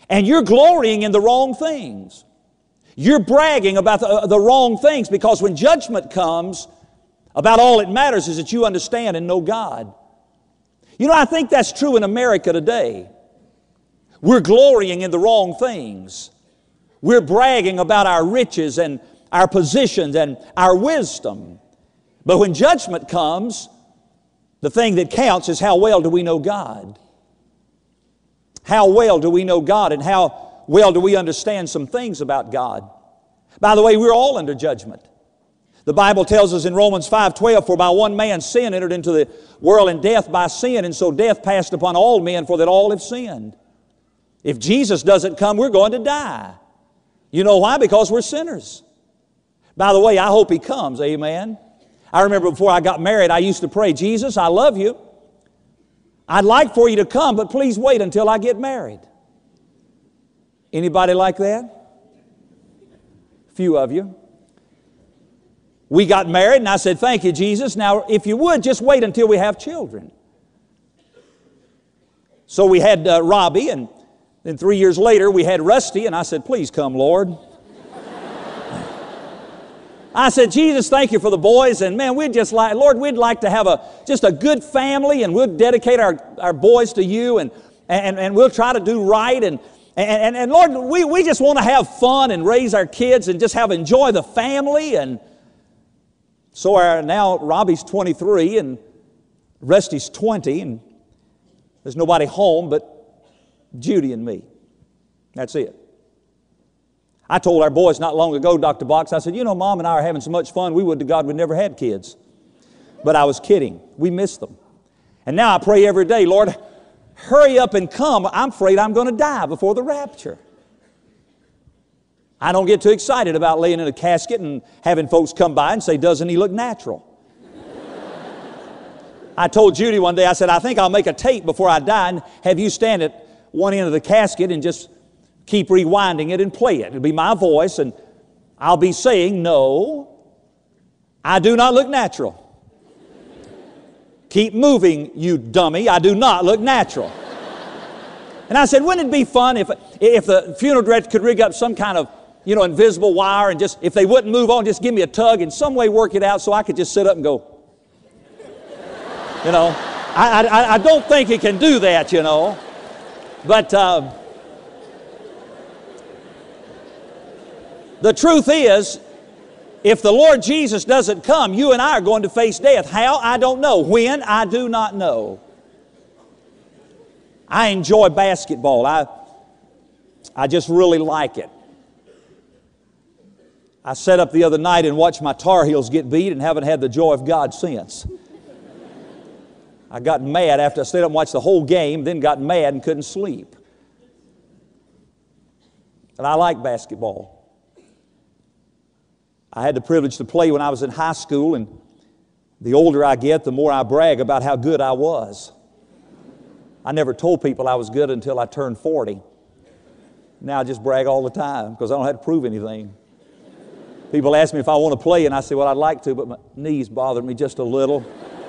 And you're glorying in the wrong things. You're bragging about the wrong things, because when judgment comes, about all it matters is that you understand and know God. You know, I think that's true in America today. We're glorying in the wrong things. We're bragging about our riches and our positions and our wisdom. But when judgment comes, the thing that counts is how well do we know God? How well do we know God, and how well do we understand some things about God? By the way, we're all under judgment. The Bible tells us in Romans 5:12, for by one man sin entered into the world, and death by sin, and so death passed upon all men, for that all have sinned. If Jesus doesn't come, we're going to die. You know why? Because we're sinners. By the way, I hope He comes, amen. I remember before I got married, I used to pray, Jesus, I love you. I'd like for you to come, but please wait until I get married. Anybody like that? A few of you. We got married, and I said, thank you, Jesus. Now, if you would, just wait until we have children. So we had Robbie, and then 3 years later, we had Rusty, and I said, please come, Lord. I said, Jesus, thank you for the boys, and man, we'd like to have just a good family, and we'll dedicate our boys to you, and we'll try to do right, and Lord, we just want to have fun and raise our kids and just enjoy the family. And so now Robbie's 23 and Rusty's 20, and there's nobody home but Judy and me. That's it. I told our boys not long ago, Dr. Box, I said, you know, Mom and I are having so much fun, we would to God we'd never had kids. But I was kidding. We missed them. And now I pray every day, Lord, hurry up and come. I'm afraid I'm going to die before the rapture. I don't get too excited about laying in a casket and having folks come by and say, doesn't he look natural? I told Judy one day, I said, I think I'll make a tape before I die and have you stand at one end of the casket and just keep rewinding it and play it. It'll be my voice, and I'll be saying, no, I do not look natural. Keep moving, you dummy. I do not look natural. And I said, wouldn't it be fun if the funeral director could rig up some kind of, invisible wire, and just, if they wouldn't move on, just give me a tug and some way work it out so I could just sit up and go. I don't think it can do that, But the truth is, if the Lord Jesus doesn't come, you and I are going to face death. How? I don't know. When? I do not know. I enjoy basketball. I just really like it. I sat up the other night and watched my Tar Heels get beat and haven't had the joy of God since. I got mad after I stayed up and watched the whole game, then got mad and couldn't sleep. And I like basketball. I had the privilege to play when I was in high school, and the older I get, the more I brag about how good I was. I never told people I was good until I turned 40. Now I just brag all the time because I don't have to prove anything. People ask me if I want to play, and I say, well, I'd like to, but my knees bother me just a little.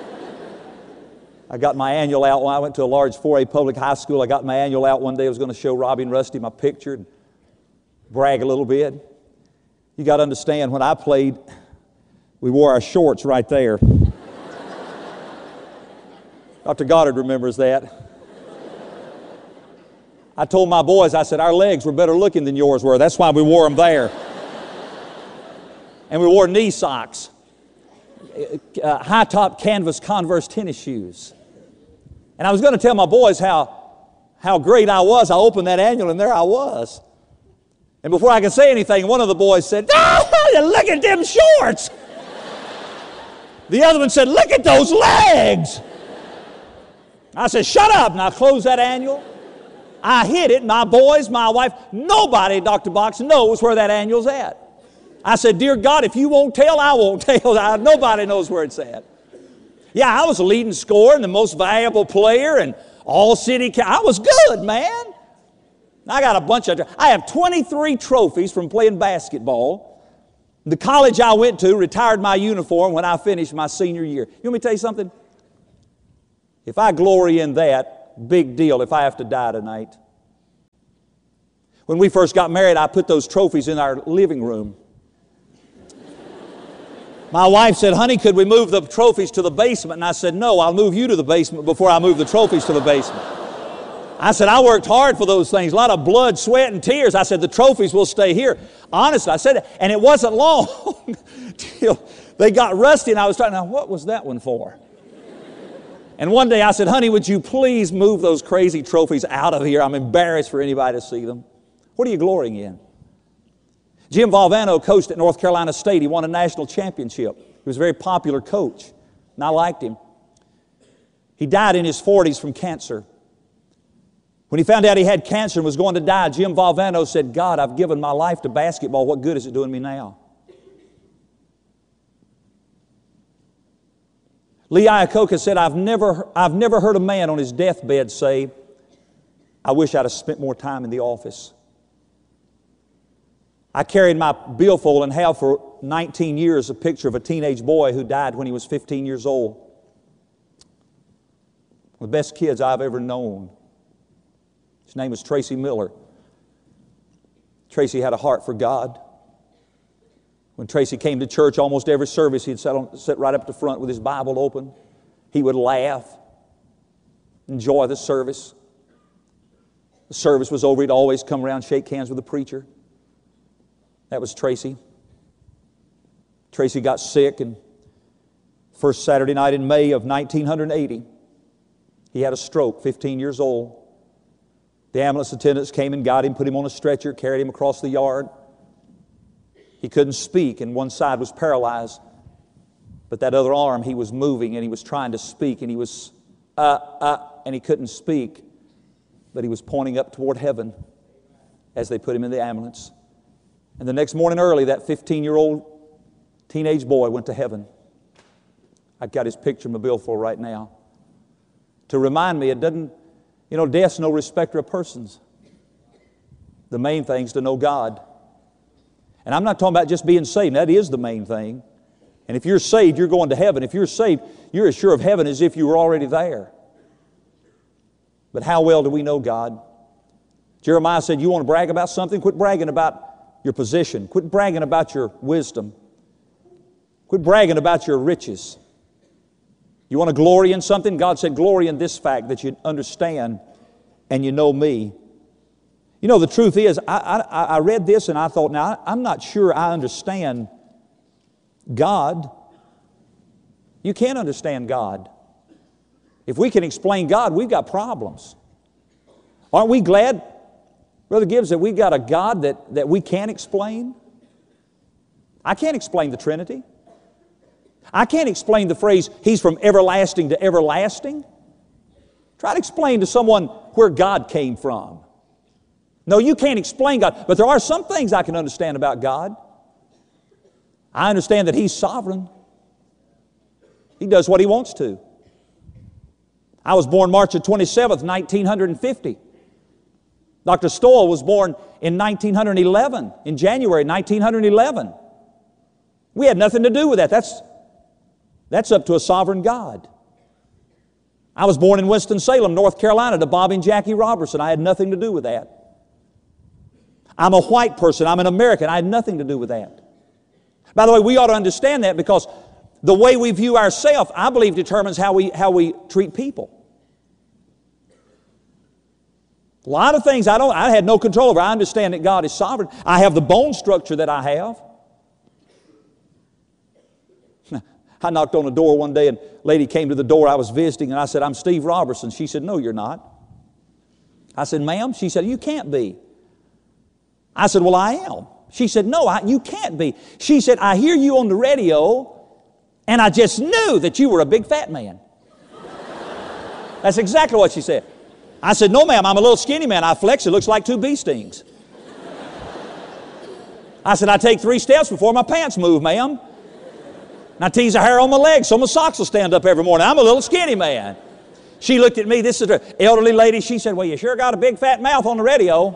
I got my annual out when I went to a large 4A public high school. I got my annual out one day. I was going to show Robbie and Rusty my picture and brag a little bit. You got to understand, when I played, we wore our shorts right there. Dr. Goddard remembers that. I told my boys, I said, our legs were better looking than yours were. That's why we wore them there. And we wore knee socks, high-top canvas Converse tennis shoes. And I was going to tell my boys how great I was. I opened that annual, and there I was. And before I could say anything, one of the boys said, oh, look at them shorts. The other one said, look at those legs. I said, shut up. And I closed that annual. I hid it. My boys, my wife, nobody, Dr. Box, knows where that annual's at. I said, dear God, if you won't tell, I won't tell. Nobody knows where it's at. Yeah, I was a leading scorer and the most valuable player and all city. I was good, man. I have 23 trophies from playing basketball. The college I went to retired my uniform when I finished my senior year. You want me to tell you something? If I glory in that, big deal if I have to die tonight. When we first got married, I put those trophies in our living room. My wife said, honey, could we move the trophies to the basement? And I said, no, I'll move you to the basement before I move the trophies to the basement. I said, I worked hard for those things, a lot of blood, sweat, and tears. I said, the trophies will stay here. Honestly, I said it, and it wasn't long till they got rusty, and I was trying, now what was that one for? And one day I said, honey, would you please move those crazy trophies out of here? I'm embarrassed for anybody to see them. What are you glorying in? Jim Valvano coached at North Carolina State. He won a national championship. He was a very popular coach, and I liked him. He died in his 40s from cancer. When he found out he had cancer and was going to die, Jim Valvano said, God, I've given my life to basketball. What good is it doing me now? Lee Iacocca said, I've never heard a man on his deathbed say, I wish I'd have spent more time in the office. I carried my billfold and have for 19 years a picture of a teenage boy who died when he was 15 years old. One of the best kids I've ever known. His name was Tracy Miller. Tracy had a heart for God. When Tracy came to church, almost every service, he'd sit right up at the front with his Bible open. He would laugh, enjoy the service. The service was over, he'd always come around, shake hands with the preacher. That was Tracy. Tracy got sick, and first Saturday night in May of 1980, he had a stroke, 15 years old. The ambulance attendants came and got him, put him on a stretcher, carried him across the yard. He couldn't speak, and one side was paralyzed. But that other arm, he was moving, and he was trying to speak, and he was, and he couldn't speak. But he was pointing up toward heaven as they put him in the ambulance. And the next morning early, that 15-year-old teenage boy went to heaven. I've got his picture in my billfold right now. To remind me, it doesn't, death's no respecter of persons. The main thing is to know God. And I'm not talking about just being saved. That is the main thing. And if you're saved, you're going to heaven. If you're saved, you're as sure of heaven as if you were already there. But how well do we know God? Jeremiah said, you want to brag about something? Quit bragging about your position. Quit bragging about your wisdom. Quit bragging about your riches. You want to glory in something? God said, glory in this fact that you understand and you know me. The truth is, I read this and I thought, now, I'm not sure I understand God. You can't understand God. If we can explain God, we've got problems. Aren't we glad, Brother Gibbs, that we've got a God that we can't explain? I can't explain the Trinity. I can't explain the phrase, He's from everlasting to everlasting. Try to explain to someone where God came from. No, you can't explain God, but there are some things I can understand about God. I understand that He's sovereign. He does what He wants to. I was born March the 27th, 1950. Dr. Stoll was born in 1911, in January 1911. We had nothing to do with that. That's up to a sovereign God. I was born in Winston-Salem, North Carolina, to Bobby and Jackie Robertson. I had nothing to do with that. I'm a white person. I'm an American. I had nothing to do with that. By the way, we ought to understand that because the way we view ourselves, I believe, determines how we treat people. A lot of things I had no control over. I understand that God is sovereign. I have the bone structure that I have. I knocked on the door one day and a lady came to the door. I was visiting and I said, I'm Steve Robertson. She said, no, you're not. I said, ma'am? She said, you can't be. I said, well, I am. She said, no, you can't be. She said, I hear you on the radio and I just knew that you were a big fat man. That's exactly what she said. I said, no, ma'am, I'm a little skinny man. I flex, it looks like 2 bee stings. I said, I take 3 steps before my pants move, ma'am. And I tease the hair on my legs so my socks will stand up every morning. I'm a little skinny man. She looked at me, this is an elderly lady. She said, well, you sure got a big fat mouth on the radio.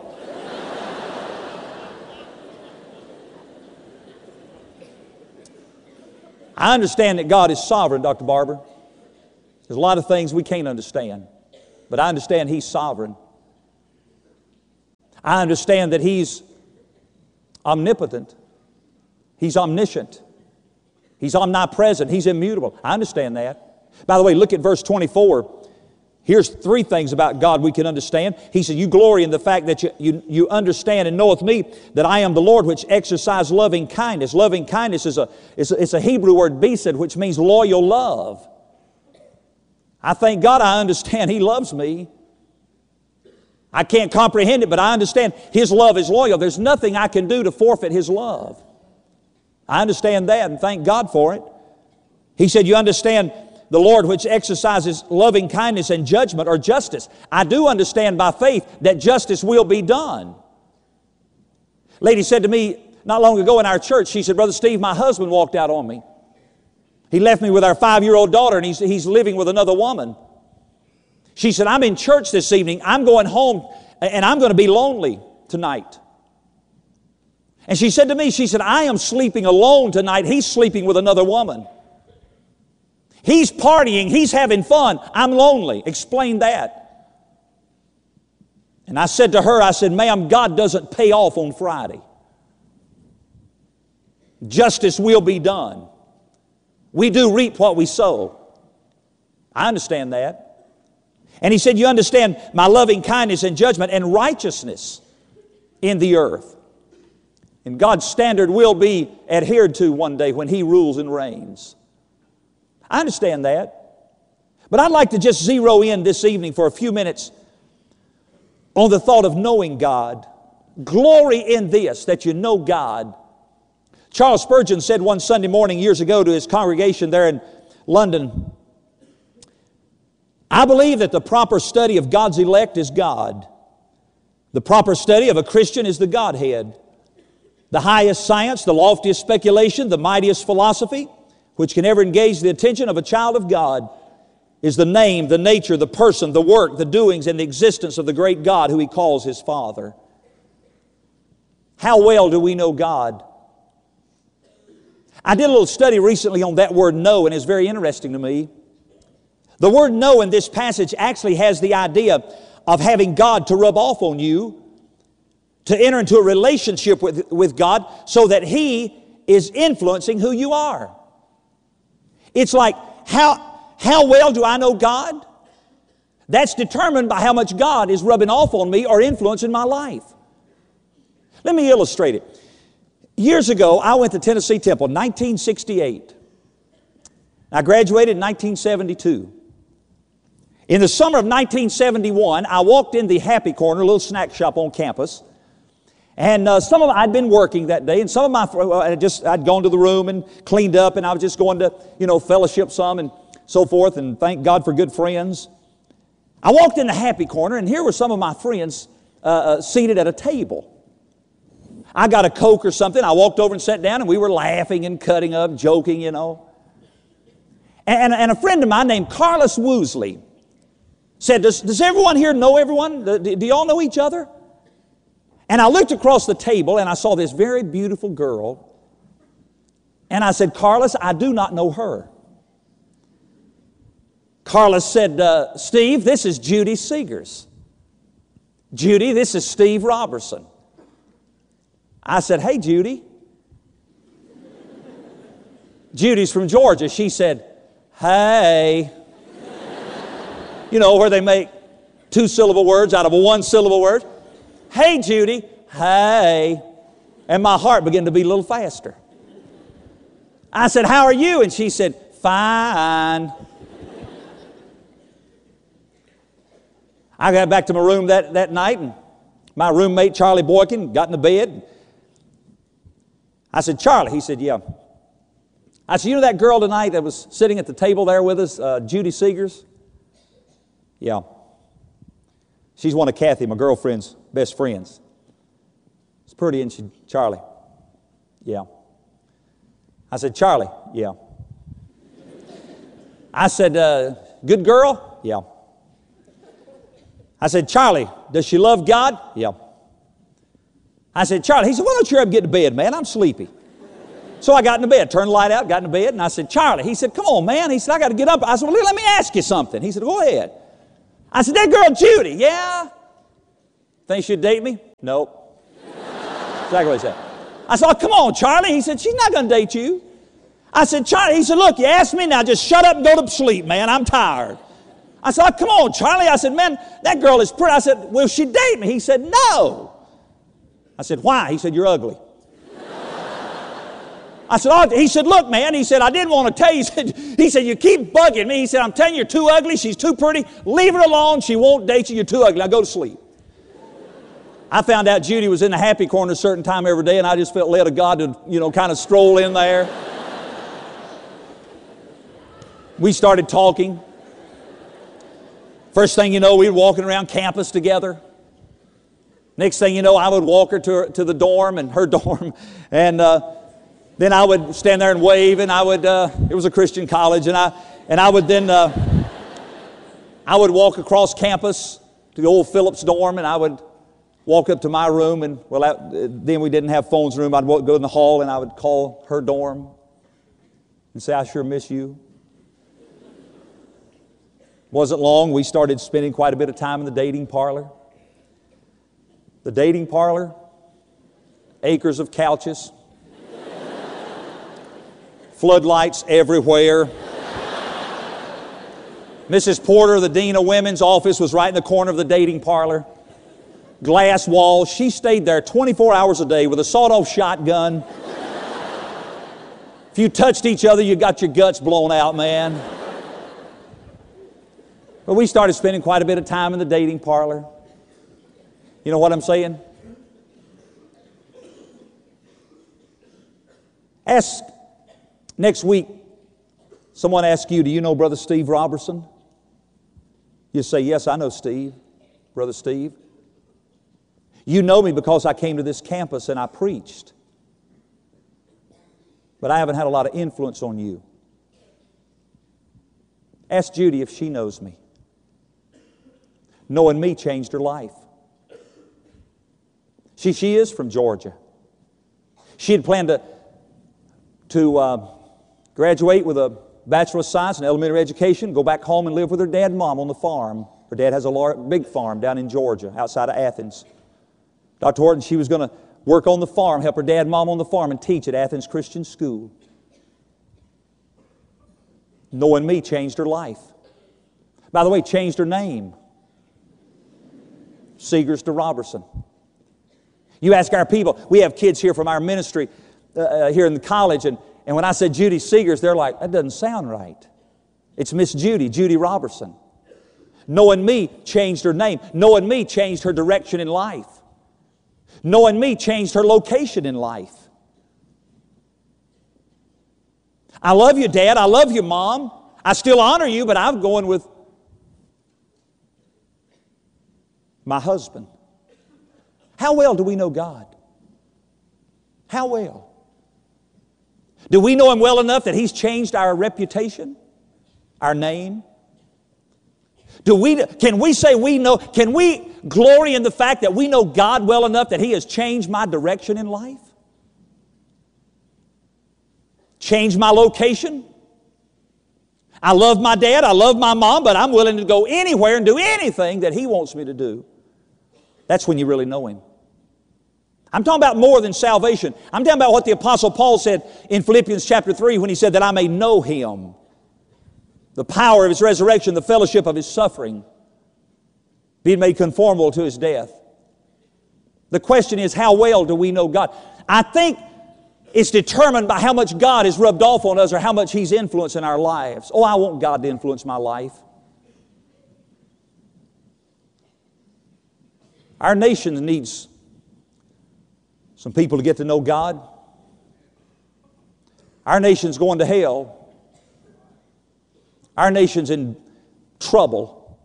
I understand that God is sovereign, Dr. Barber. There's a lot of things we can't understand, but I understand He's sovereign. I understand that He's omnipotent. He's omniscient. He's omnipresent. He's immutable. I understand that. By the way, look at verse 24. Here's three things about God we can understand. He said, you glory in the fact that you understand and knoweth me, that I am the Lord which exercise loving kindness. Loving kindness is a Hebrew word, besed, which means loyal love. I thank God I understand He loves me. I can't comprehend it, but I understand His love is loyal. There's nothing I can do to forfeit His love. I understand that and thank God for it. He said, you understand the Lord which exercises loving kindness and judgment or justice. I do understand by faith that justice will be done. Lady said to me not long ago in our church, she said, Brother Steve, my husband walked out on me. He left me with our 5-year-old daughter and he's living with another woman. She said, I'm in church this evening. I'm going home and I'm going to be lonely tonight. And she said to me, she said, I am sleeping alone tonight. He's sleeping with another woman. He's partying. He's having fun. I'm lonely. Explain that. And I said to her, I said, ma'am, God doesn't pay off on Friday. Justice will be done. We do reap what we sow. I understand that. And he said, you understand my loving kindness and judgment and righteousness in the earth. And God's standard will be adhered to one day when He rules and reigns. I understand that. But I'd like to just zero in this evening for a few minutes on the thought of knowing God. Glory in this, that you know God. Charles Spurgeon said one Sunday morning years ago to his congregation there in London, I believe that the proper study of God's elect is God. The proper study of a Christian is the Godhead. The highest science, the loftiest speculation, the mightiest philosophy, which can ever engage the attention of a child of God, is the name, the nature, the person, the work, the doings, and the existence of the great God who He calls His Father. How well do we know God? I did a little study recently on that word know, and it's very interesting to me. The word know in this passage actually has the idea of having God to rub off on you, to enter into a relationship with God so that He is influencing who you are. It's like, how well do I know God? That's determined by how much God is rubbing off on me or influencing my life. Let me illustrate it. Years ago, I went to Tennessee Temple, 1968. I graduated in 1972. In the summer of 1971, I walked in the Happy Corner, a little snack shop on campus. And I'd been working that day, and some of I'd gone to the room and cleaned up, and I was just going to, fellowship some and so forth, and thank God for good friends. I walked in the Happy Corner, and here were some of my friends seated at a table. I got a Coke or something. I walked over and sat down, and we were laughing and cutting up, joking, And a friend of mine named Carlos Woosley said, does everyone here know everyone? Do you all know each other? And I looked across the table and I saw this very beautiful girl. And I said, Carlos, I do not know her. Carlos said, Steve, this is Judy Seegers. Judy, this is Steve Robertson. I said, hey, Judy. Judy's from Georgia. She said, hey. Where they make 2-syllable words out of a 1-syllable word. Hey, Judy. Hey. And my heart began to beat a little faster. I said, how are you? And she said, fine. I got back to my room that night, and my roommate, Charlie Boykin, got in the bed. I said, Charlie. He said, yeah. I said, you know that girl tonight that was sitting at the table there with us, Judy Seegers? Yeah. She's one of Kathy, my girlfriend's best friends. It's pretty, isn't she, Charlie? Yeah. I said, Charlie? Yeah. I said, good girl? Yeah. I said, Charlie, does she love God? Yeah. I said, Charlie. He said, why don't you ever get to bed, man? I'm sleepy. So I got into bed, turned the light out, got into bed, and I said, Charlie. He said, come on, man. He said, I got to get up. I said, well, let me ask you something. He said, go ahead. I said, that girl Judy, yeah? Think she'd date me? Nope. Exactly what he said. I said, oh, come on, Charlie. He said, she's not going to date you. I said, Charlie, he said, look, you asked me, now just shut up and go to sleep, man. I'm tired. I said, oh, come on, Charlie. I said, man, that girl is pretty. I said, will she date me? He said, no. I said, why? He said, you're ugly. I said, oh, he said, look, man. He said, I didn't want to tell you. He said, you keep bugging me. He said, I'm telling you, you're too ugly. She's too pretty. Leave her alone. She won't date you. You're too ugly. Now go to sleep. I found out Judy was in the happy corner a certain time every day, and I just felt led of God to, kind of stroll in there. We started talking. First thing you know, we were walking around campus together. Next thing you know, I would walk her to the dorm and her dorm, and then I would stand there and wave, and I would. It was a Christian college, and I would then I would walk across campus to the old Phillips dorm, and I would walk up to my room, and then we didn't have phones in the room. I'd go in the hall, and I would call her dorm and say, I sure miss you. Wasn't long, we started spending quite a bit of time in the dating parlor. The dating parlor, acres of couches, floodlights everywhere. Mrs. Porter, the dean of women's office, was right in the corner of the dating parlor. Glass walls. She stayed there 24 hours a day with a sawed-off shotgun. If you touched each other, you got your guts blown out, man. But we started spending quite a bit of time in the dating parlor. You know what I'm saying? Ask next week, someone asks you, do you know Brother Steve Robertson? You say, yes, I know Steve, Brother Steve. You know me because I came to this campus and I preached. But I haven't had a lot of influence on you. Ask Judy if she knows me. Knowing me changed her life. She is from Georgia. She had planned to graduate with a Bachelor of Science in elementary education, go back home and live with her dad and mom on the farm. Her dad has a big farm down in Georgia, outside of Athens. Dr. Horton, she was going to work on the farm, help her dad and mom on the farm, and teach at Athens Christian School. Knowing me changed her life. By the way, changed her name. Seegers to Robertson. You ask our people, we have kids here from our ministry here in the college, and when I said Judy Seegers, they're like, that doesn't sound right. It's Miss Judy, Judy Robertson. Knowing me changed her name. Knowing me changed her direction in life. Knowing me changed her location in life. I love you, Dad. I love you, Mom. I still honor you, but I'm going with my husband. How well do we know God? How well? Do we know Him well enough that He's changed our reputation, our name? Can we say we know, can we glory in the fact that we know God well enough that He has changed my direction in life? Changed my location? I love my dad, I love my mom, but I'm willing to go anywhere and do anything that He wants me to do. That's when you really know Him. I'm talking about more than salvation. I'm talking about what the Apostle Paul said in Philippians chapter 3 when he said that I may know Him. The power of His resurrection, the fellowship of His suffering, being made conformable to His death. The question is, how well do we know God? I think it's determined by how much God has rubbed off on us or how much He's influenced in our lives. Oh, I want God to influence my life. Our nation needs some people to get to know God. Our nation's going to hell. Our nation's in trouble.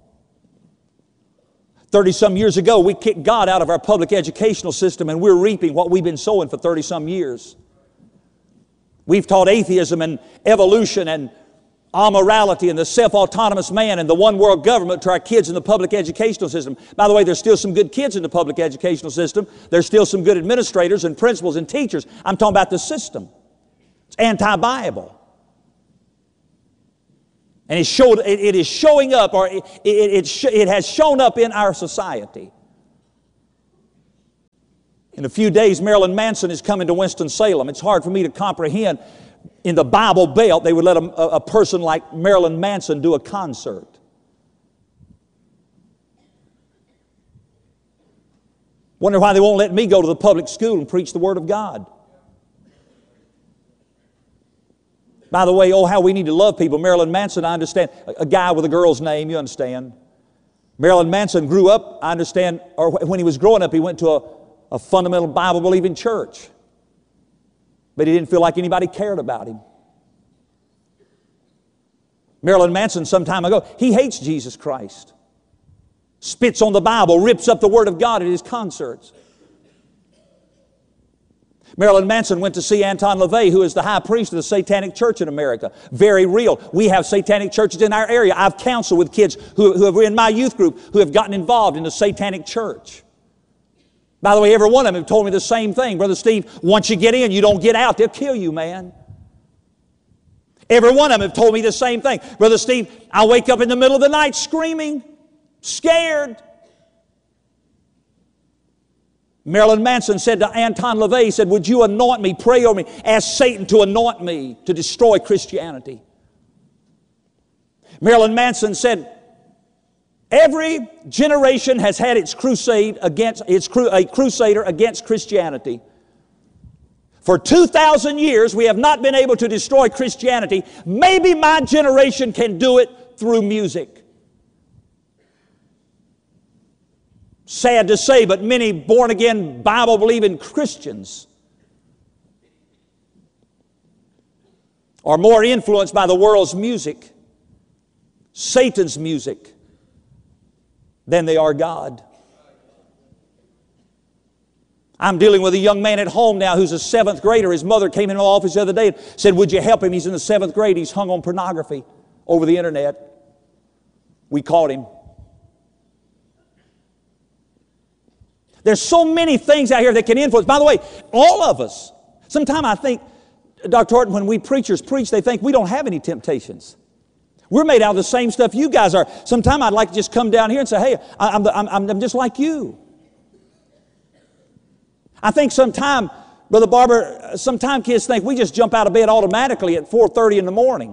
30-some years ago, we kicked God out of our public educational system, and we're reaping what we've been sowing for 30-some years. We've taught atheism and evolution and amorality and the self-autonomous man and the one-world government to our kids in the public educational system. By the way, there's still some good kids in the public educational system. There's still some good administrators and principals and teachers. I'm talking about the system. It's anti-Bible. And it is showing up, or it has shown up in our society. In a few days, Marilyn Manson is coming to Winston-Salem. It's hard for me to comprehend. In the Bible Belt, they would let a person like Marilyn Manson do a concert. Wonder why they won't let me go to the public school and preach the Word of God. By the way, oh, how we need to love people. Marilyn Manson, I understand, a guy with a girl's name, you understand. Marilyn Manson grew up, I understand, or when he was growing up, he went to a fundamental Bible-believing church. But he didn't feel like anybody cared about him. Marilyn Manson, some time ago, he hates Jesus Christ. Spits on the Bible, rips up the Word of God at his concerts. Marilyn Manson went to see Anton LaVey, who is the high priest of the Satanic Church in America. Very real. We have Satanic churches in our area. I've counseled with kids who are in my youth group who have gotten involved in the Satanic Church. By the way, every one of them have told me the same thing. Brother Steve, once you get in, you don't get out. They'll kill you, man. Every one of them have told me the same thing. Brother Steve, I wake up in the middle of the night screaming, scared. Marilyn Manson said to Anton LaVey, he said, would you anoint me, pray over me, ask Satan to anoint me to destroy Christianity. Marilyn Manson said, every generation has had its crusade against a crusader against Christianity. For 2,000 years, we have not been able to destroy Christianity. Maybe my generation can do it through music. Sad to say, but many born-again, Bible-believing Christians are more influenced by the world's music, Satan's music, than they are God. I'm dealing with a young man at home now who's a 7th grader. His mother came in my office the other day and said, would you help him? He's in the 7th grade. He's hung on pornography over the internet. We caught him. There's so many things out here that can influence. By the way, all of us, sometimes I think, Dr. Horton, when we preachers preach, they think we don't have any temptations. We're made out of the same stuff you guys are. Sometimes I'd like to just come down here and say, hey, I'm just like you. I think sometimes, Brother Barber, sometimes kids think we just jump out of bed automatically at 4:30 in the morning.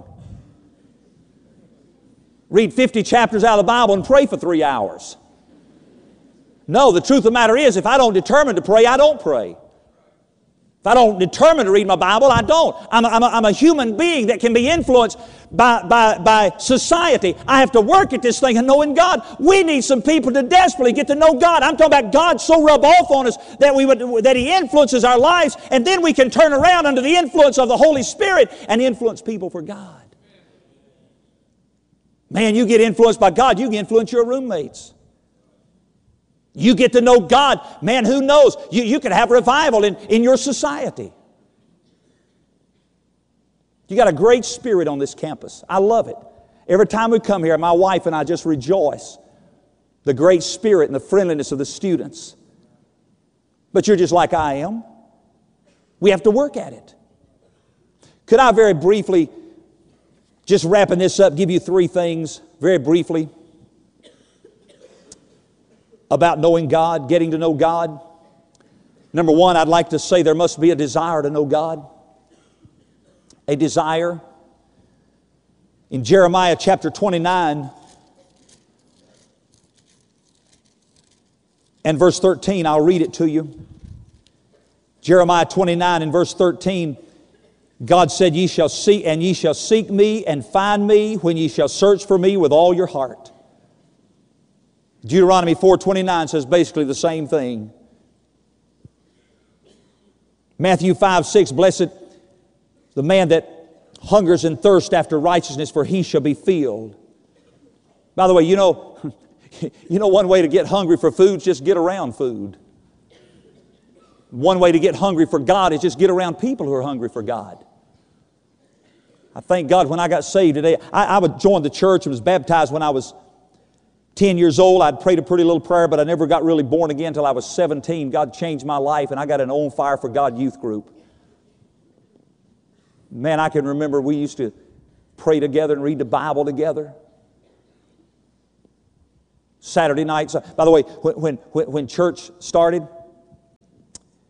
Read 50 chapters out of the Bible and pray for 3 hours. No, the truth of the matter is, if I don't determine to pray, I don't pray. If I don't determine to read my Bible, I don't. I'm a human being that can be influenced by society. I have to work at this thing and knowing God. We need some people to desperately get to know God. I'm talking about God so rub off on us that He influences our lives, and then we can turn around under the influence of the Holy Spirit and influence people for God. Man, you get influenced by God, you can influence your roommates. You get to know God. Man, who knows? You could have revival in your society. You got a great spirit on this campus. I love it. Every time we come here, my wife and I just rejoice. The great spirit and the friendliness of the students. But you're just like I am. We have to work at it. Could I very briefly, just wrapping this up, give you 3 things very briefly about knowing God, getting to know God. Number 1, I'd like to say there must be a desire to know God. A desire. In Jeremiah chapter 29 and verse 13, I'll read it to you. Jeremiah 29 and verse 13, God said, ye shall seek me and find me when ye shall search for me with all your heart. Deuteronomy 4:29 says basically the same thing. Matthew 5:6, blessed the man that hungers and thirsts after righteousness, for he shall be filled. By the way, you know one way to get hungry for food is just get around food. One way to get hungry for God is just get around people who are hungry for God. I thank God when I got saved today. I would join the church and was baptized when I was 10 years old. I'd prayed a pretty little prayer, but I never got really born again until I was 17. God changed my life, and I got an On Fire for God youth group. Man, I can remember we used to pray together and read the Bible together. Saturday nights. By the way, when church started,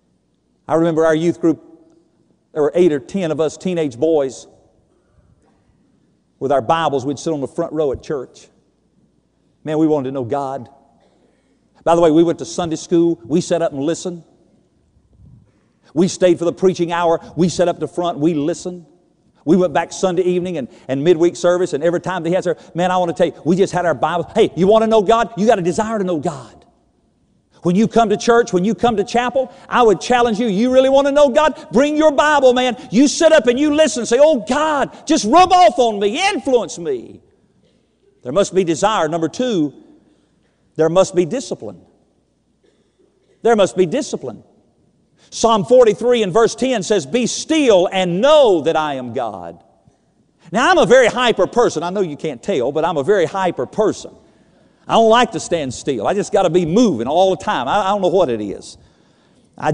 I remember our youth group, there were 8 or 10 of us teenage boys. With our Bibles, we'd sit on the front row at church. Man, we wanted to know God. By the way, we went to Sunday school. We sat up and listened. We stayed for the preaching hour. We sat up the front. We listened. We went back Sunday evening and midweek service, and every time they had service, man, I want to tell you, we just had our Bibles. Hey, you want to know God? You got a desire to know God. When you come to church, when you come to chapel, I would challenge you, you really want to know God? Bring your Bible, man. You sit up and you listen and say, oh God, just rub off on me, influence me. There must be desire. Number 2, there must be discipline. There must be discipline. Psalm 43 and verse 10 says, be still and know that I am God. Now, I'm a very hyper person. I know you can't tell, but I'm a very hyper person. I don't like to stand still. I just got to be moving all the time. I don't know what it is. I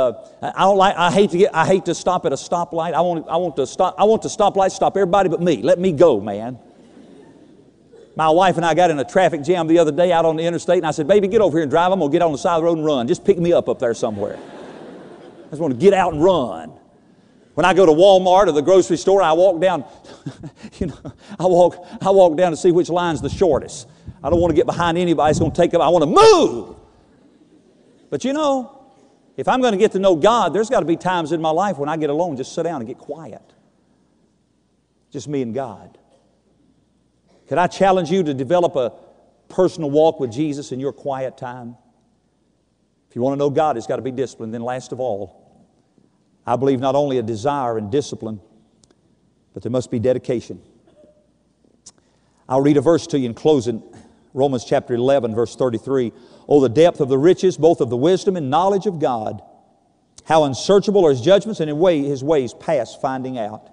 hate to stop at a stoplight. I want the stoplight to stop everybody but me. Let me go, man. My wife and I got in a traffic jam the other day out on the interstate, and I said, baby, get over here and drive. I'm going to get on the side of the road and run. Just pick me up there somewhere. I just want to get out and run. When I go to Walmart or the grocery store, I walk down, I walk down to see which line's the shortest. I don't want to get behind anybody that's going to take up. I want to move. But if I'm going to get to know God, there's got to be times in my life when I get alone, just sit down and get quiet. Just me and God. Could I challenge you to develop a personal walk with Jesus in your quiet time? If you want to know God, it's got to be discipline. Then last of all, I believe not only a desire and discipline, but there must be dedication. I'll read a verse to you in closing. Romans chapter 11, verse 33. Oh, the depth of the riches, both of the wisdom and knowledge of God. How unsearchable are His judgments, and His ways past finding out.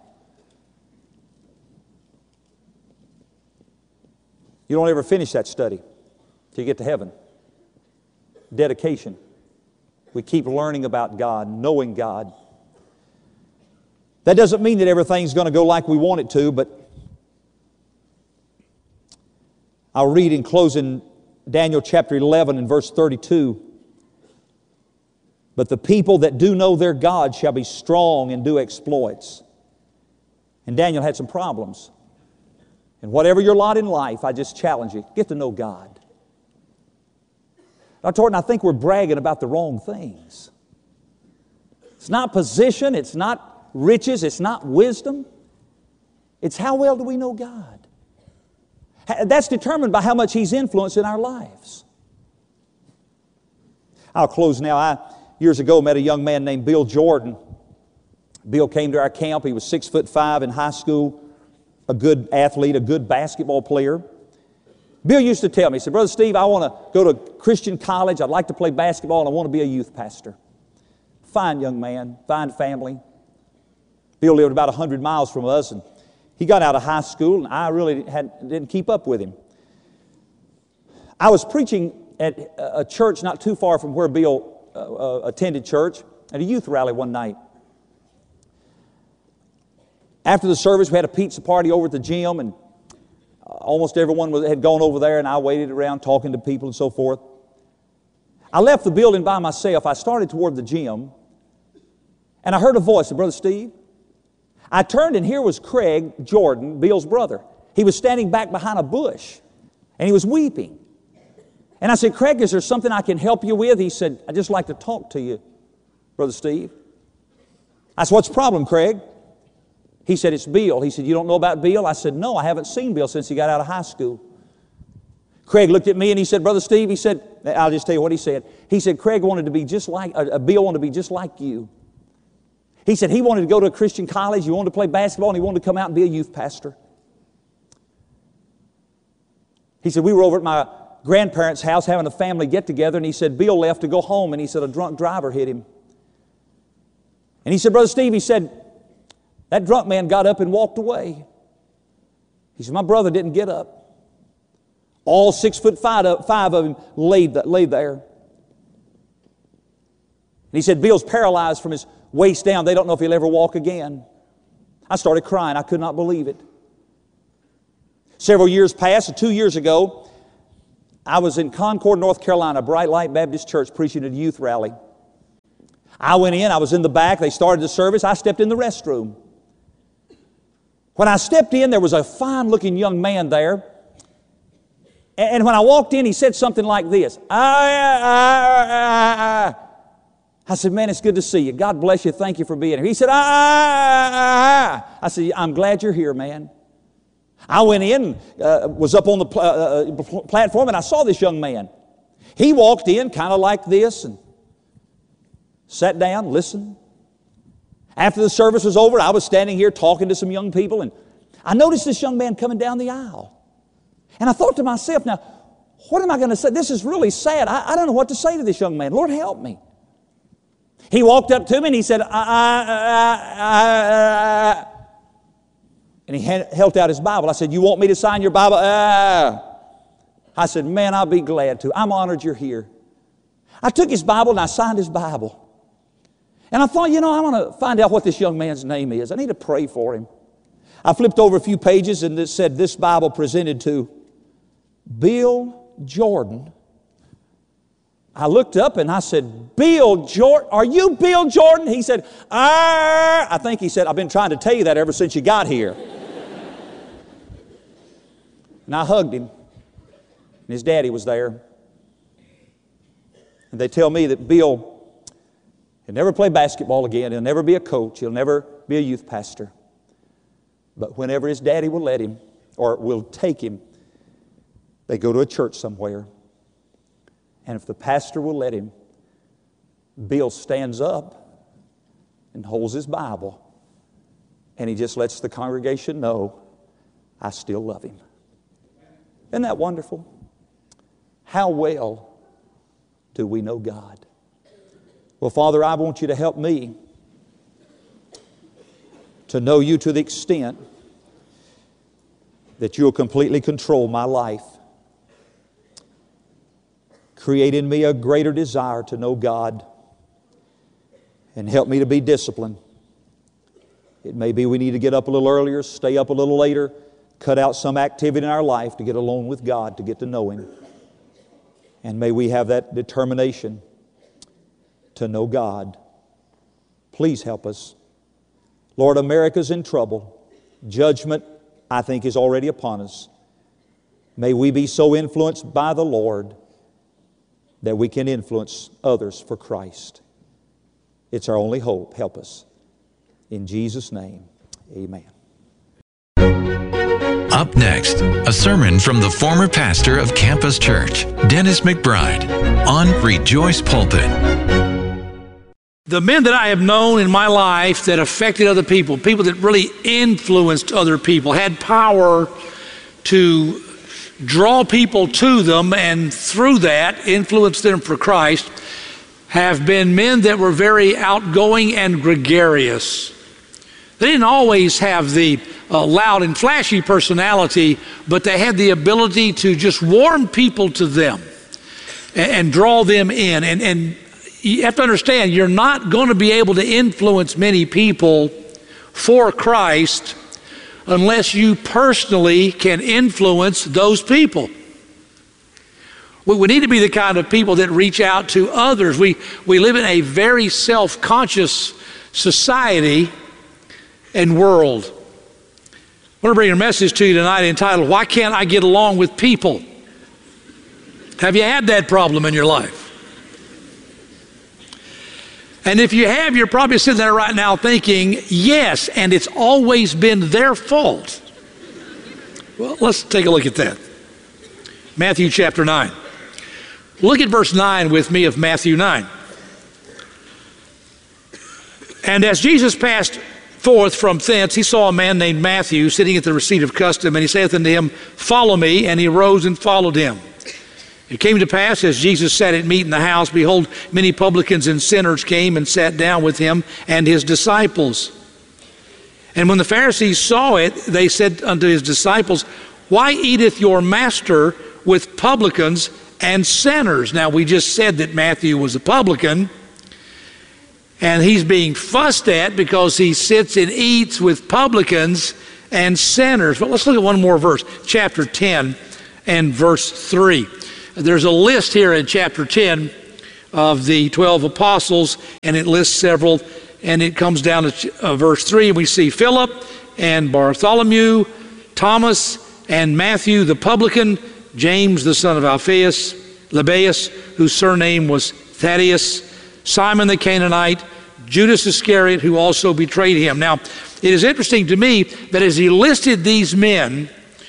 You don't ever finish that study till you get to heaven. Dedication. We keep learning about God, knowing God. That doesn't mean that everything's going to go like we want it to, but I'll read in closing Daniel chapter 11 and verse 32. But the people that do know their God shall be strong and do exploits. And Daniel had some problems. And whatever your lot in life, I just challenge you, get to know God. Now, Torton, I think we're bragging about the wrong things. It's not position, it's not riches, it's not wisdom. It's how well do we know God? That's determined by how much He's influenced in our lives. I'll close now. I, years ago, met a young man named Bill Jordan. Bill came to our camp. He was 6'5" in high school, a good athlete, a good basketball player. Bill used to tell me, he said, Brother Steve, I want to go to Christian college. I'd like to play basketball, and I want to be a youth pastor. Fine young man, fine family. Bill lived about 100 miles from us, and he got out of high school, and I really didn't keep up with him. I was preaching at a church not too far from where Bill attended church, at a youth rally one night. After the service, we had a pizza party over at the gym, and almost everyone had gone over there, and I waited around talking to people and so forth. I left the building by myself. I started toward the gym, and I heard a voice, said, Brother Steve. I turned, and here was Craig Jordan, Bill's brother. He was standing back behind a bush, and he was weeping. And I said, Craig, is there something I can help you with? He said, I'd just like to talk to you, Brother Steve. I said, what's the problem, Craig? He said, it's Bill. He said, you don't know about Bill? I said, no, I haven't seen Bill since he got out of high school. Craig looked at me and he said, Brother Steve, he said, I'll just tell you what he said. He said, Craig wanted to be just like, Bill wanted to be just like you. He said he wanted to go to a Christian college, he wanted to play basketball, and he wanted to come out and be a youth pastor. He said, we were over at my grandparents' house having a family get-together, and he said, Bill left to go home, and he said, a drunk driver hit him. And he said, Brother Steve, he said, that drunk man got up and walked away. He said, my brother didn't get up. All 6'5" of him laid there. And he said, Bill's paralyzed from his waist down. They don't know if he'll ever walk again. I started crying. I could not believe it. Several years passed. 2 years ago, I was in Concord, North Carolina, Bright Light Baptist Church, preaching at a youth rally. I went in, I was in the back, they started the service, I stepped in the restroom. When I stepped in, there was a fine-looking young man there. And when I walked in, he said something like this. I said, man, it's good to see you. God bless you. Thank you for being here. He said, I said, I'm glad you're here, man. I went in, was up on the platform, and I saw this young man. He walked in kind of like this and sat down, listened. After the service was over, I was standing here talking to some young people, and I noticed this young man coming down the aisle. And I thought to myself, now, what am I going to say? This is really sad. I don't know what to say to this young man. Lord, help me. He walked up to me and he said, and he held out his Bible. I said, you want me to sign your Bible? I said, man, I'll be glad to. I'm honored you're here. I took his Bible and I signed his Bible. And I thought, I want to find out what this young man's name is. I need to pray for him. I flipped over a few pages and it said, this Bible presented to Bill Jordan. I looked up and I said, Bill Jordan, are you Bill Jordan? He said, I think he said, I've been trying to tell you that ever since you got here. And I hugged him. And his daddy was there. And they tell me that Bill, he'll never play basketball again. He'll never be a coach. He'll never be a youth pastor. But whenever his daddy will let him, or will take him, they go to a church somewhere. And if the pastor will let him, Bill stands up and holds his Bible. And he just lets the congregation know, I still love him. Isn't that wonderful? How well do we know God? Well, Father, I want you to help me to know you to the extent that you'll completely control my life. Create in me a greater desire to know God and help me to be disciplined. It may be we need to get up a little earlier, stay up a little later, cut out some activity in our life to get alone with God, to get to know Him. And may we have that determination to know God. Please help us. Lord, America's in trouble. Judgment, I think, is already upon us. May we be so influenced by the Lord that we can influence others for Christ. It's our only hope. Help us. In Jesus' name, amen. Up next, a sermon from the former pastor of Campus Church, Dennis McBride, on Rejoice Pulpit. The men that I have known in my life that affected other people, people that really influenced other people, had power to draw people to them and through that influence them for Christ, have been men that were very outgoing and gregarious. They didn't always have the loud and flashy personality, but they had the ability to just warm people to them and draw them in. And you have to understand, you're not going to be able to influence many people for Christ unless you personally can influence those people. We need to be the kind of people that reach out to others. We live in a very self-conscious society and world. I want to bring a message to you tonight entitled, Why Can't I Get Along with People? Have you had that problem in your life? And if you have, you're probably sitting there right now thinking, yes, and it's always been their fault. Well, let's take a look at that. Matthew chapter 9. Look at verse 9 with me of Matthew 9. And as Jesus passed forth from thence, he saw a man named Matthew sitting at the receipt of custom, and he saith unto him, Follow me. And he arose and followed him. It came to pass, as Jesus sat at meat in the house, behold, many publicans and sinners came and sat down with him and his disciples. And when the Pharisees saw it, they said unto his disciples, Why eateth your master with publicans and sinners? Now, we just said that Matthew was a publican, and he's being fussed at because he sits and eats with publicans and sinners. But let's look at one more verse, chapter 10 and verse 3. There's a list here in chapter 10 of the 12 apostles, and it lists several, and it comes down to verse 3, and we see Philip and Bartholomew, Thomas and Matthew the publican, James the son of Alphaeus, Lebbaeus, whose surname was Thaddeus, Simon the Canaanite, Judas Iscariot, who also betrayed him. Now, it is interesting to me that as he listed these men,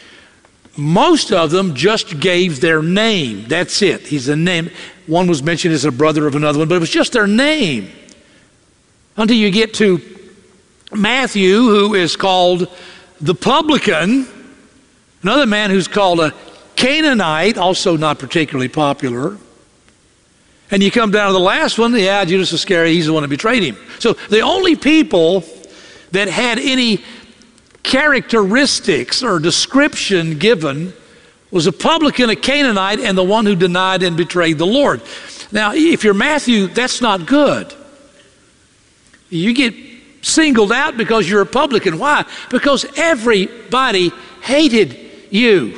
most of them just gave their name. That's it. He's a name. One was mentioned as a brother of another one, but it was just their name. Until you get to Matthew, who is called the publican, another man who's called a Canaanite, also not particularly popular. And you come down to the last one, Judas Iscariot, he's the one that betrayed him. So the only people that had any characteristics or description given was a publican, a Canaanite, and the one who denied and betrayed the Lord. Now, if you're Matthew, that's not good. You get singled out because you're a publican. Why? Because everybody hated you.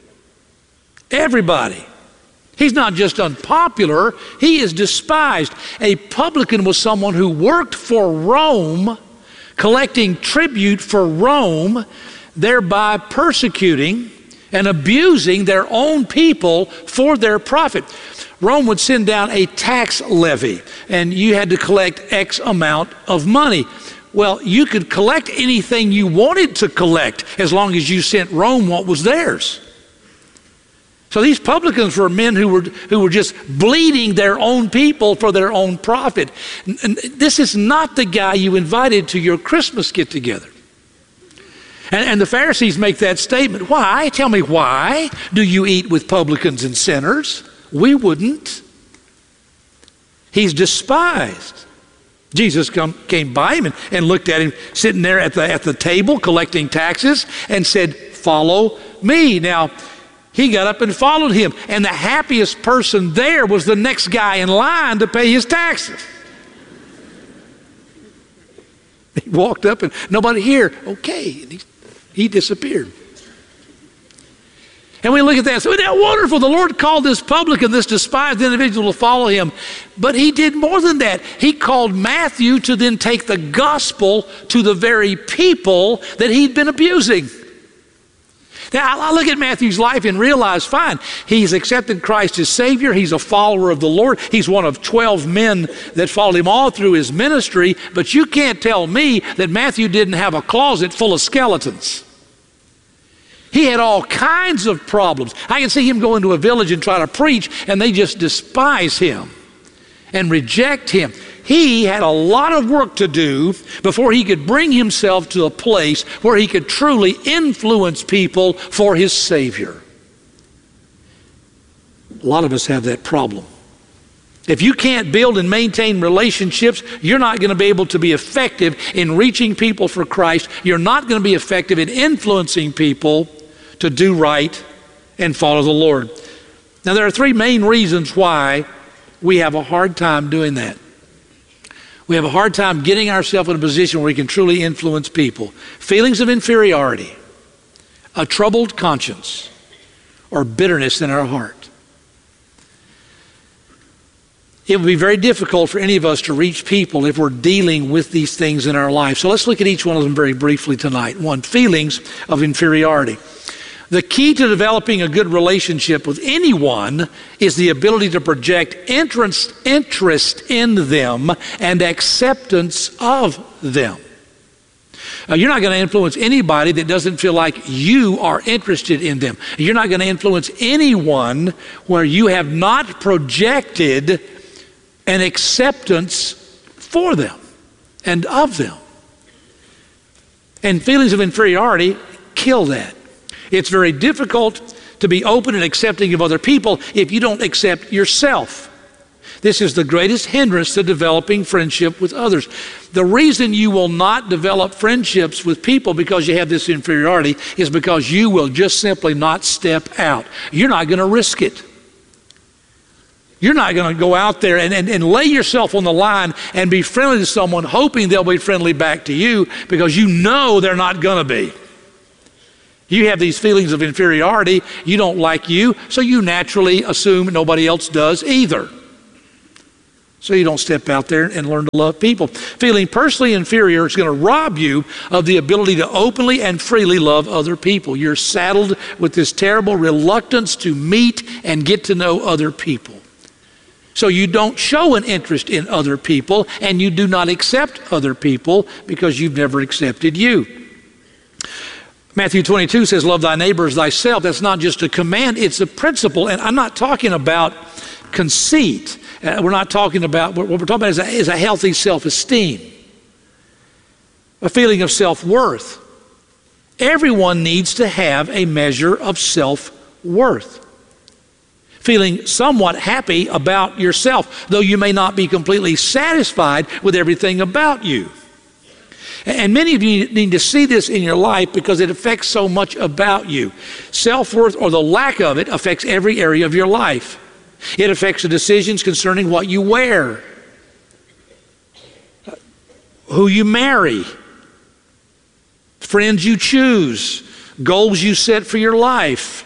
Everybody. He's not just unpopular, he is despised. A publican was someone who worked for Rome, collecting tribute for Rome, thereby persecuting and abusing their own people for their profit. Rome would send down a tax levy, and you had to collect X amount of money. Well, you could collect anything you wanted to collect as long as you sent Rome what was theirs. So these publicans were men who were just bleeding their own people for their own profit. And this is not the guy you invited to your Christmas get-together. And the Pharisees make that statement. Why? Tell me, why do you eat with publicans and sinners? We wouldn't. He's despised. Jesus came by him and looked at him sitting there at the table collecting taxes and said, "Follow me." Now, he got up and followed him, and the happiest person there was the next guy in line to pay his taxes. He walked up and nobody here. Okay, and he disappeared. And we look at that. So isn't that wonderful? The Lord called this publican, this despised individual, to follow him. But he did more than that. He called Matthew to then take the gospel to the very people that he'd been abusing. Now, I look at Matthew's life and realize, fine, he's accepted Christ as Savior. He's a follower of the Lord. He's one of 12 men that followed him all through his ministry. But you can't tell me that Matthew didn't have a closet full of skeletons. He had all kinds of problems. I can see him go into a village and try to preach, and they just despise him and reject him. He had a lot of work to do before he could bring himself to a place where he could truly influence people for his Savior. A lot of us have that problem. If you can't build and maintain relationships, you're not going to be able to be effective in reaching people for Christ. You're not going to be effective in influencing people to do right and follow the Lord. Now, there are three main reasons why we have a hard time doing that. We have a hard time getting ourselves in a position where we can truly influence people. Feelings of inferiority, a troubled conscience, or bitterness in our heart. It would be very difficult for any of us to reach people if we're dealing with these things in our life. So let's look at each one of them very briefly tonight. One, feelings of inferiority. The key to developing a good relationship with anyone is the ability to project interest in them and acceptance of them. You're not going to influence anybody that doesn't feel like you are interested in them. You're not going to influence anyone where you have not projected an acceptance for them and of them. And feelings of inferiority kill that. It's very difficult to be open and accepting of other people if you don't accept yourself. This is the greatest hindrance to developing friendship with others. The reason you will not develop friendships with people because you have this inferiority is because you will just simply not step out. You're not going to risk it. You're not going to go out there and lay yourself on the line and be friendly to someone hoping they'll be friendly back to you because you know they're not going to be. You have these feelings of inferiority. You don't like you, so you naturally assume nobody else does either. So you don't step out there and learn to love people. Feeling personally inferior is going to rob you of the ability to openly and freely love other people. You're saddled with this terrible reluctance to meet and get to know other people. So you don't show an interest in other people, and you do not accept other people because you've never accepted you. Matthew 22 says, love thy neighbor as thyself. That's not just a command, it's a principle. And I'm not talking about conceit. We're not talking about, what we're talking about is a healthy self-esteem, a feeling of self-worth. Everyone needs to have a measure of self-worth. Feeling somewhat happy about yourself, though you may not be completely satisfied with everything about you. And many of you need to see this in your life because it affects so much about you. Self-worth, or the lack of it, affects every area of your life. It affects the decisions concerning what you wear, who you marry, friends you choose, goals you set for your life.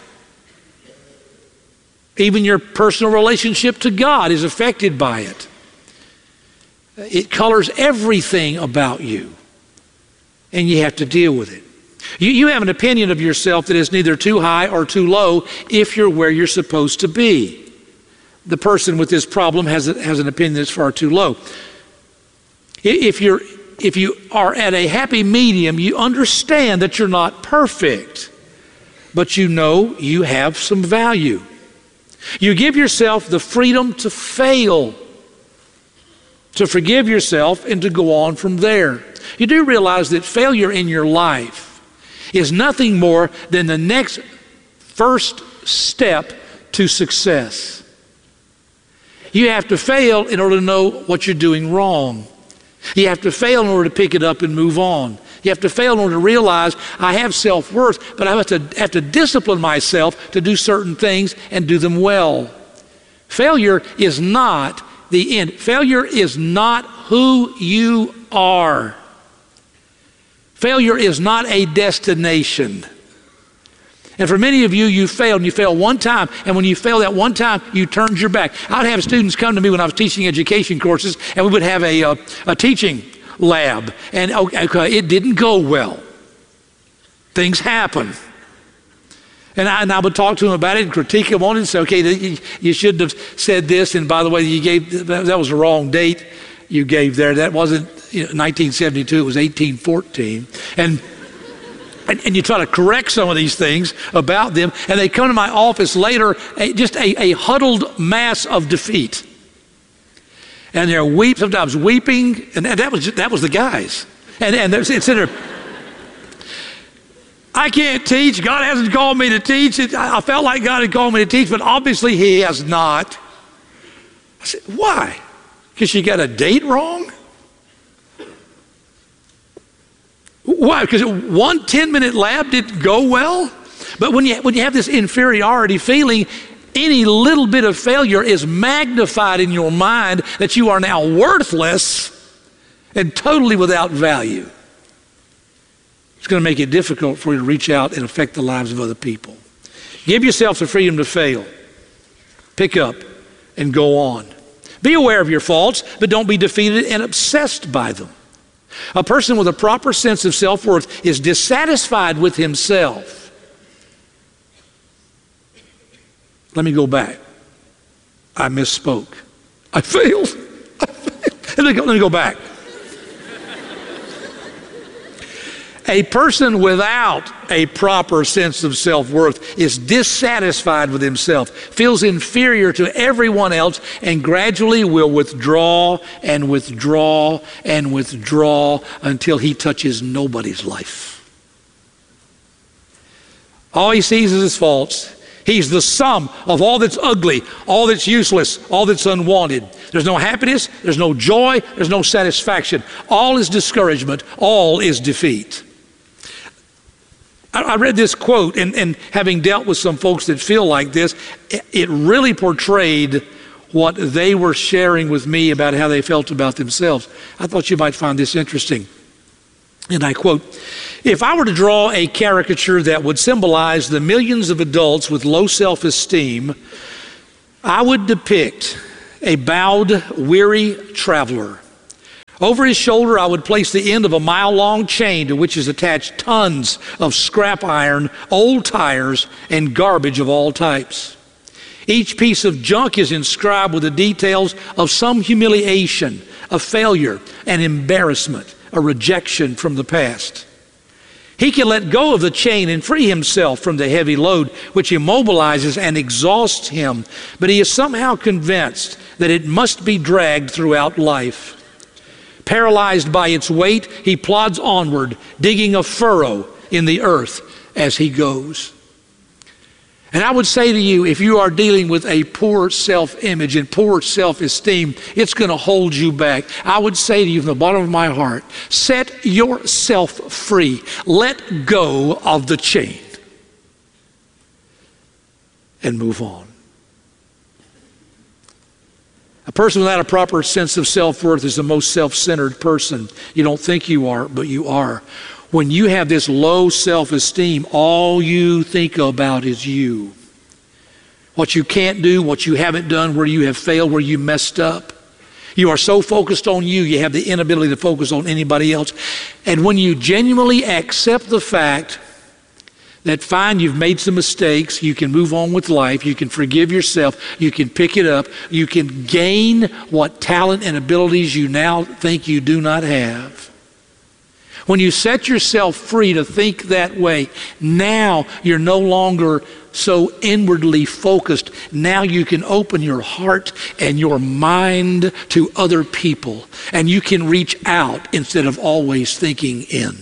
Even your personal relationship to God is affected by it. It colors everything about you, and you have to deal with it. You have an opinion of yourself that is neither too high or too low if you're where you're supposed to be. The person with this problem has an opinion that's far too low. If you are at a happy medium, you understand that you're not perfect, but you know you have some value. You give yourself the freedom to fail, to forgive yourself, and to go on from there. You do realize that failure in your life is nothing more than the next first step to success. You have to fail in order to know what you're doing wrong. You have to fail in order to pick it up and move on. You have to fail in order to realize I have self-worth, but I have to discipline myself to do certain things and do them well. Failure is not the end. Failure is not who you are. Failure is not a destination. And for many of you, you failed, and you failed one time, and when you failed that one time, you turned your back. I would have students come to me when I was teaching education courses, and we would have a teaching lab, and it didn't go well. Things happen. And I would talk to them about it and critique them on it and say, okay, you shouldn't have said this, and by the way, that was the wrong date you gave there. That wasn't 1972, it was 1814. And you try to correct some of these things about them, and they come to my office later, just a huddled mass of defeat. And they're sometimes weeping, and that was the guys. And they're sitting there, I can't teach. God hasn't called me to teach. I felt like God had called me to teach, but obviously He has not. I said, why? Because you got a date wrong? Why? Because one 10-minute lab didn't go well? But when you have this inferiority feeling, any little bit of failure is magnified in your mind that you are now worthless and totally without value. It's going to make it difficult for you to reach out and affect the lives of other people. Give yourself the freedom to fail. Pick up and go on. Be aware of your faults, but don't be defeated and obsessed by them. A person with a proper sense of self-worth is dissatisfied with himself. Let me go back. I misspoke. I failed. Let me go back. A person without a proper sense of self-worth is dissatisfied with himself, feels inferior to everyone else, and gradually will withdraw and withdraw and withdraw until he touches nobody's life. All he sees is his faults. He's the sum of all that's ugly, all that's useless, all that's unwanted. There's no happiness, there's no joy, there's no satisfaction. All is discouragement, all is defeat. I read this quote, and having dealt with some folks that feel like this, it really portrayed what they were sharing with me about how they felt about themselves. I thought you might find this interesting. And I quote, "If I were to draw a caricature that would symbolize the millions of adults with low self-esteem, I would depict a bowed, weary traveler. Over his shoulder, I would place the end of a mile-long chain to which is attached tons of scrap iron, old tires, and garbage of all types. Each piece of junk is inscribed with the details of some humiliation, a failure, an embarrassment, a rejection from the past. He can let go of the chain and free himself from the heavy load which immobilizes and exhausts him, but he is somehow convinced that it must be dragged throughout life. Paralyzed by its weight, he plods onward, digging a furrow in the earth as he goes. And I would say to you, if you are dealing with a poor self-image and poor self-esteem, it's going to hold you back. I would say to you from the bottom of my heart, set yourself free. Let go of the chain and move on. A person without a proper sense of self-worth is the most self-centered person. You don't think you are, but you are. When you have this low self-esteem, all you think about is you. What you can't do, what you haven't done, where you have failed, where you messed up. You are so focused on you have the inability to focus on anybody else. And when you genuinely accept the fact that fine, you've made some mistakes, you can move on with life, you can forgive yourself, you can pick it up, you can gain what talent and abilities you now think you do not have. When you set yourself free to think that way, now you're no longer so inwardly focused. Now you can open your heart and your mind to other people, and you can reach out instead of always thinking in.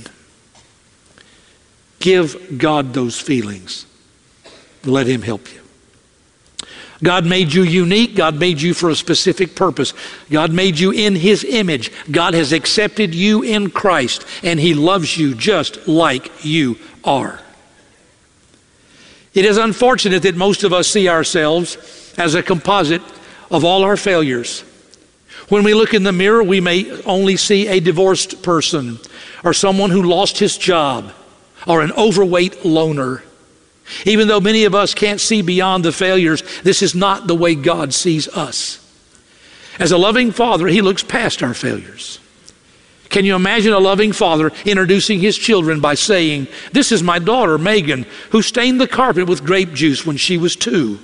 Give God those feelings. Let Him help you. God made you unique. God made you for a specific purpose. God made you in His image. God has accepted you in Christ, and He loves you just like you are. It is unfortunate that most of us see ourselves as a composite of all our failures. When we look in the mirror, we may only see a divorced person or someone who lost his job, or an overweight loner. Even though many of us can't see beyond the failures, this is not the way God sees us. As a loving Father, He looks past our failures. Can you imagine a loving father introducing his children by saying, "This is my daughter, Megan, who stained the carpet with grape juice when she was 2.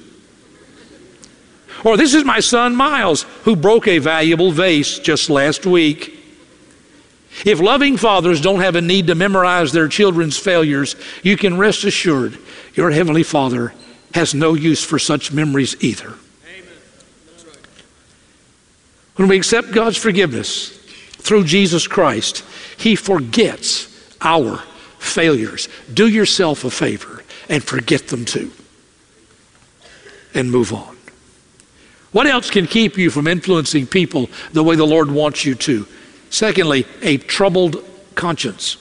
Or this is my son, Miles, who broke a valuable vase just last week." If loving fathers don't have a need to memorize their children's failures, you can rest assured your Heavenly Father has no use for such memories either. Amen. That's right. When we accept God's forgiveness through Jesus Christ, He forgets our failures. Do yourself a favor and forget them too, and move on. What else can keep you from influencing people the way the Lord wants you to? Secondly, a troubled conscience.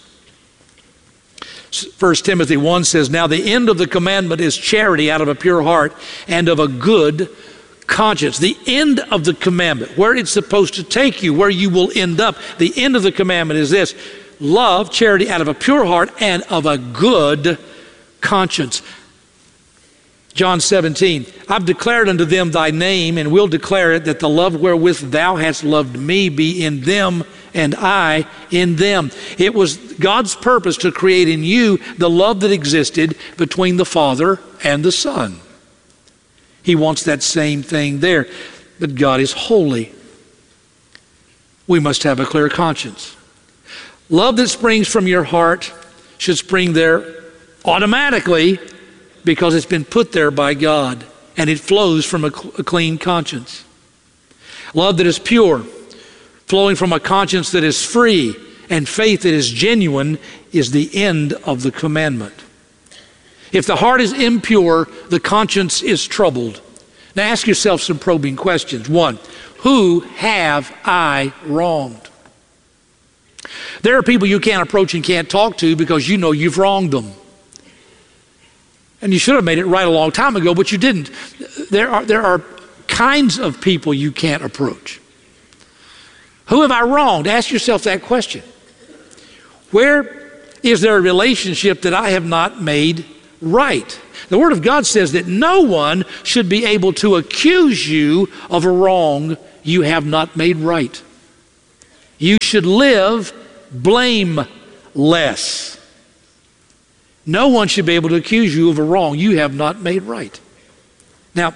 1 Timothy 1 says, "Now the end of the commandment is charity out of a pure heart and of a good conscience." The end of the commandment, where it's supposed to take you, where you will end up, the end of the commandment is this: love, charity out of a pure heart and of a good conscience. John 17, "I've declared unto them thy name, and will declare it, that the love wherewith thou hast loved me be in them, and I in them." It was God's purpose to create in you the love that existed between the Father and the Son. He wants that same thing there. But God is holy. We must have a clear conscience. Love that springs from your heart should spring there automatically, because it's been put there by God, and it flows from a clean conscience. Love that is pure, flowing from a conscience that is free, and faith that is genuine, is the end of the commandment. If the heart is impure, the conscience is troubled. Now ask yourself some probing questions. 1, who have I wronged? There are people you can't approach and can't talk to because you know you've wronged them. And you should have made it right a long time ago, but you didn't. There are kinds of people you can't approach. Who have I wronged? Ask yourself that question. Where is there a relationship that I have not made right? The Word of God says that no one should be able to accuse you of a wrong you have not made right. You should live blameless. No one should be able to accuse you of a wrong you have not made right. Now,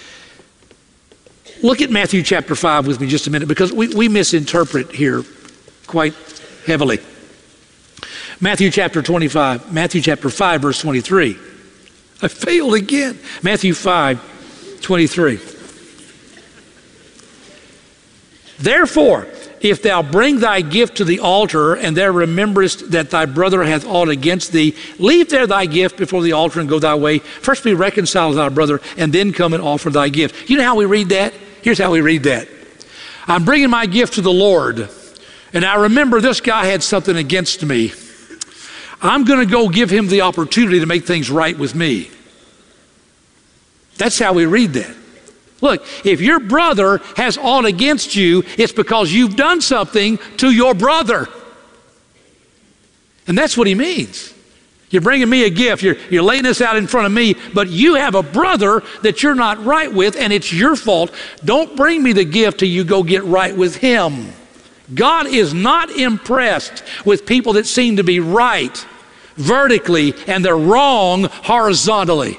look at Matthew chapter 5 with me just a minute, because we misinterpret here quite heavily. Matthew chapter 5, verse 23. I failed again. Matthew 5, 23. Therefore, if thou bring thy gift to the altar, and there rememberest that thy brother hath aught against thee, leave there thy gift before the altar and go thy way. First be reconciled to thy brother, and then come and offer thy gift. You know how we read that? Here's how we read that. I'm bringing my gift to the Lord, and I remember this guy had something against me. I'm going to go give him the opportunity to make things right with me. That's how we read that. Look, if your brother has aught against you, it's because you've done something to your brother. And that's what he means. You're bringing me a gift. You're laying this out in front of me, but you have a brother that you're not right with, and it's your fault. Don't bring me the gift till you go get right with him. God is not impressed with people that seem to be right vertically and they're wrong horizontally.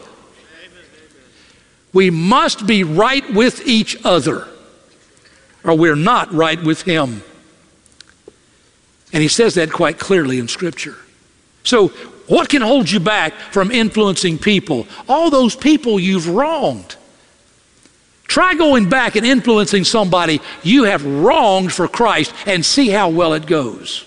We must be right with each other, or we're not right with him. And he says that quite clearly in Scripture. So what can hold you back from influencing people? All those people you've wronged. Try going back and influencing somebody you have wronged for Christ and see how well it goes.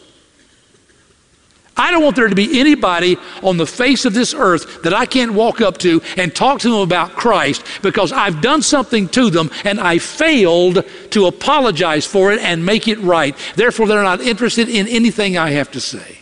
I don't want there to be anybody on the face of this earth that I can't walk up to and talk to them about Christ because I've done something to them and I failed to apologize for it and make it right. Therefore, they're not interested in anything I have to say.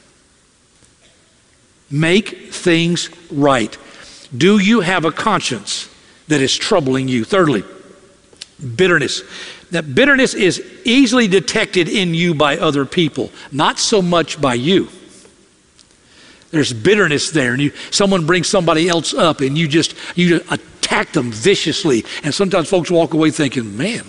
Make things right. Do you have a conscience that is troubling you? Thirdly, bitterness. That bitterness is easily detected in you by other people, not so much by you. There's bitterness there, and someone brings somebody else up, and you attack them viciously. And sometimes folks walk away thinking, "Man,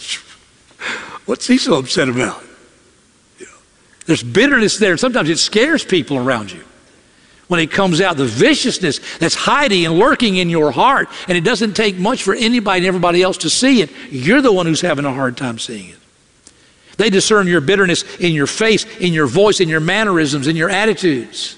what's he so upset about?" You know, there's bitterness there, and sometimes it scares people around you when it comes out. The viciousness that's hiding and lurking in your heart, and it doesn't take much for anybody and everybody else to see it. You're the one who's having a hard time seeing it. They discern your bitterness in your face, in your voice, in your mannerisms, in your attitudes.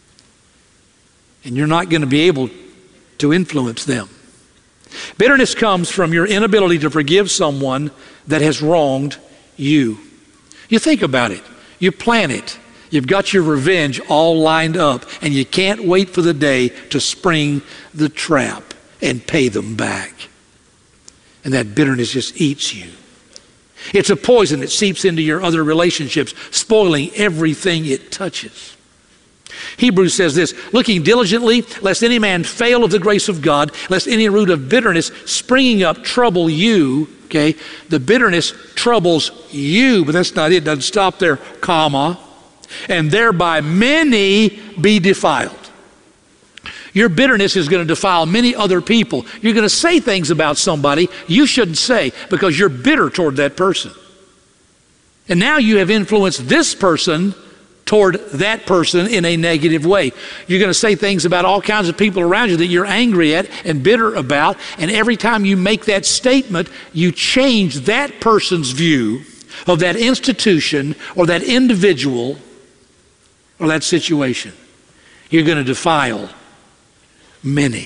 And you're not going to be able to influence them. Bitterness comes from your inability to forgive someone that has wronged you. You think about it. You plan it. You've got your revenge all lined up, and you can't wait for the day to spring the trap and pay them back. And that bitterness just eats you. It's a poison that seeps into your other relationships, spoiling everything it touches. Hebrews says this, looking diligently, lest any man fail of the grace of God, lest any root of bitterness springing up trouble you. Okay, the bitterness troubles you, but that's not it. It doesn't stop there, comma. And thereby many be defiled. Your bitterness is going to defile many other people. You're going to say things about somebody you shouldn't say because you're bitter toward that person. And now you have influenced this person toward that person in a negative way. You're going to say things about all kinds of people around you that you're angry at and bitter about, and every time you make that statement, you change that person's view of that institution or that individual or that situation. You're going to defile many.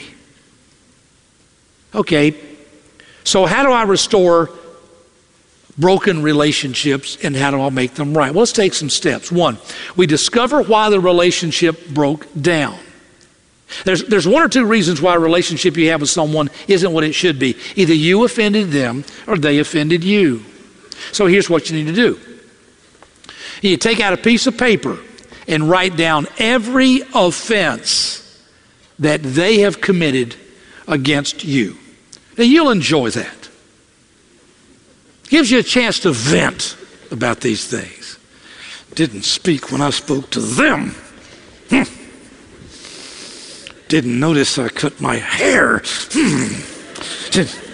Okay, so how do I restore broken relationships, and how do I make them right? Well, let's take some steps. One, we discover why the relationship broke down. There's one or two reasons why a relationship you have with someone isn't what it should be. Either you offended them or they offended you. So here's what you need to do. You take out a piece of paper and write down every offense that they have committed against you. And you'll enjoy that. Gives you a chance to vent about these things. Didn't speak when I spoke to them. didn't notice I cut my hair.